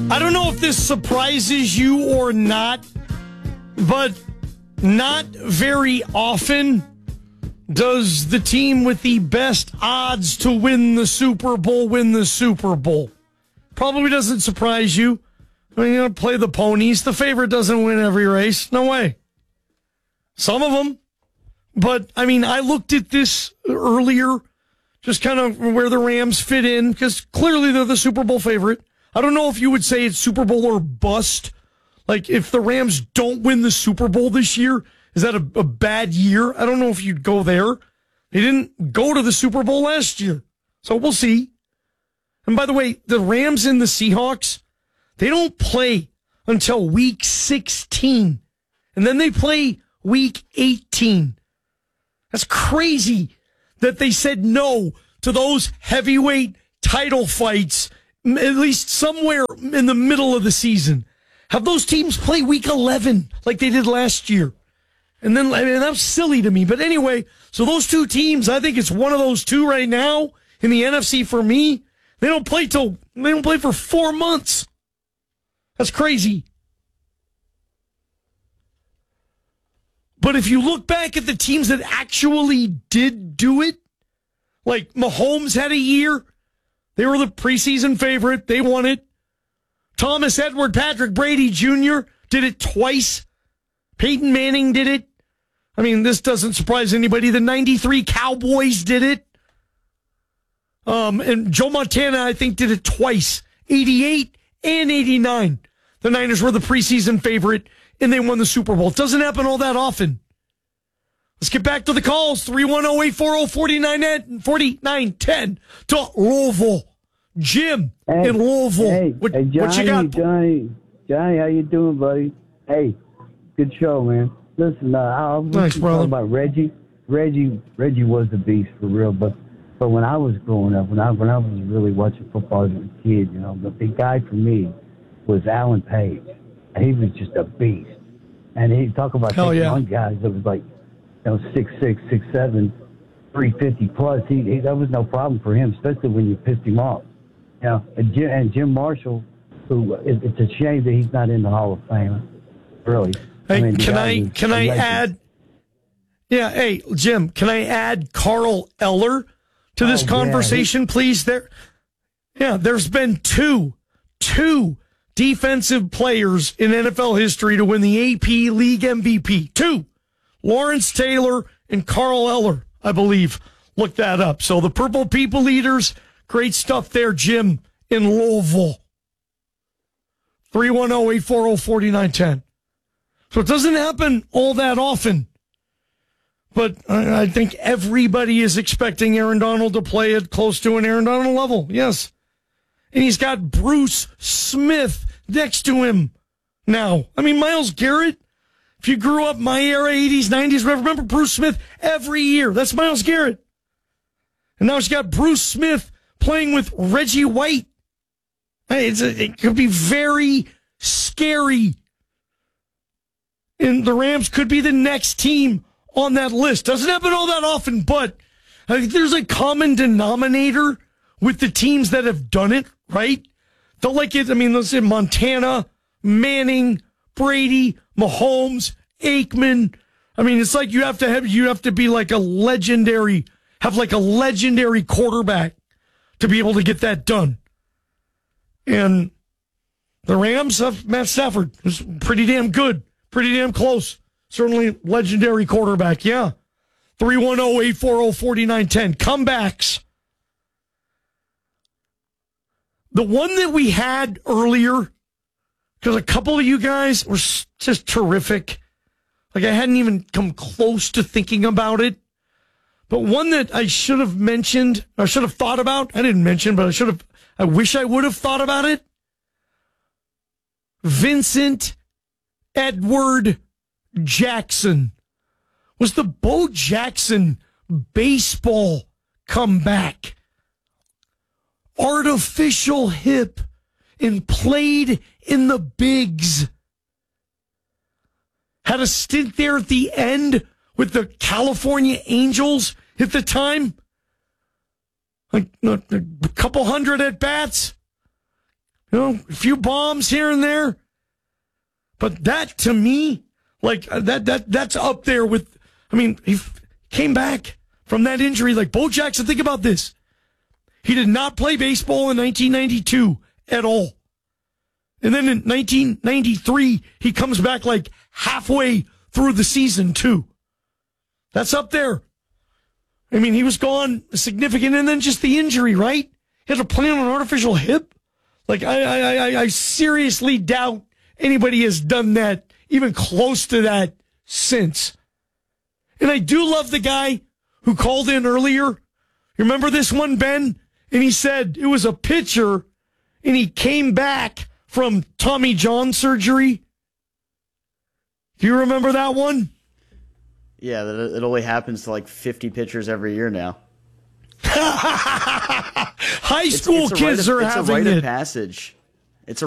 I don't know if this surprises you or not, but not very often does the team with the best odds to win the Super Bowl win the Super Bowl. Probably doesn't surprise you. I mean, you know, play the ponies. The favorite doesn't win every race. No way. Some of them. But, I mean, I looked at this earlier, just kind of where the Rams fit in, because clearly they're the Super Bowl favorite. I don't know if you would say it's Super Bowl or bust. Like, if the Rams don't win the Super Bowl this year, is that a bad year? I don't know if you'd go there. They didn't go to the Super Bowl last year. So we'll see. And by the way, the Rams and the Seahawks, they don't play until week 16. And then they play week 18. That's crazy that they said no to those heavyweight title fights, at least somewhere in the middle of the season. Have those teams play week 11 like they did last year? And then, I mean, that was silly to me. But anyway, so those two teams, I think it's one of those two right now in the NFC for me. They don't play for 4 months. That's crazy. But if you look back at the teams that actually did do it, like Mahomes had a year. They were the preseason favorite. They won it. Thomas Edward Patrick Brady Jr. did it twice. Peyton Manning did it. I mean, this doesn't surprise anybody. The 93 Cowboys did it. And Joe Montana, I think, did it twice. 88 and 89. The Niners were the preseason favorite, and they won the Super Bowl. It doesn't happen all that often. Let's get back to the calls. 310-840-4910 to Louisville. Jim in Louisville. What you got? Johnny, how you doing, buddy? Hey, good show, man. Listen, I was talking about Reggie. Reggie was the beast for real, but when I was growing up, when I was really watching football as a kid, you know, the big guy for me was Alan Page. And he was just a beast. And he talk about young guys that was like, you know, 6'6", 6'7", 350 plus. That was no problem for him, especially when you pissed him off. You know, and Jim Marshall, who it's a shame that he's not in the Hall of Fame. Really. Hey, I mean, can I add? Yeah, hey Jim, can I add Carl Eller to this conversation, please? There's been two defensive players in NFL history to win the AP League MVP. Two. Lawrence Taylor and Carl Eller, I believe. Look that up. So the Purple People Eaters, great stuff there, Jim, in Louisville. 310-840-4910. So it doesn't happen all that often. But I think everybody is expecting Aaron Donald to play at close to an Aaron Donald level. Yes. And he's got Bruce Smith next to him now. I mean, Myles Garrett, if you grew up my era, 80s, 90s, remember Bruce Smith every year. That's Myles Garrett. And now he's got Bruce Smith playing with Reggie White. Hey, it could be very scary. And the Rams could be the next team on that list. Doesn't happen all that often, but I think there's a common denominator with the teams that have done it, right? They'll like it. I mean, let's say Montana, Manning, Brady, Mahomes, Aikman. I mean, it's like you have to be like a legendary quarterback to be able to get that done. And the Rams have Matt Stafford, who's pretty damn good, pretty damn close. Certainly legendary quarterback, yeah. 310-840-4910. Comebacks. The one that we had earlier, because a couple of you guys were just terrific. Like, I hadn't even come close to thinking about it. But one that I should have mentioned, I should have thought about. I didn't mention, but I wish I would have thought about it. Vincent Edward Jackson. Was the Bo Jackson baseball comeback. Artificial hip and played in the bigs. Had a stint there at the end with the California Angels at the time. Like a couple hundred at bats. a few bombs here and there. But that, to me, like, that's up there with, I mean, he came back from that injury. Like, Bo Jackson, think about this. He did not play baseball in 1992 at all. And then in 1993, he comes back like halfway through the season, too. That's up there. I mean, he was gone significant, and then just the injury, right? He had to play on an artificial hip. Like, I seriously doubt anybody has done that, even close to that, since. And I do love the guy who called in earlier. You remember this one, Ben? And he said it was a pitcher, and he came back from Tommy John surgery. Do you remember that one? Yeah, it only happens to like 50 pitchers every year now. High school kids are having it. It's a rite of passage.